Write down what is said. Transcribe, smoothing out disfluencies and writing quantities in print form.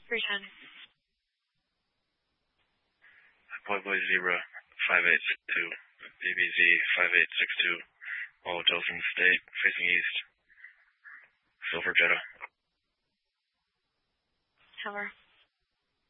310. Boy Zebra 5862, BBZ 5862, all Dothan State, facing east.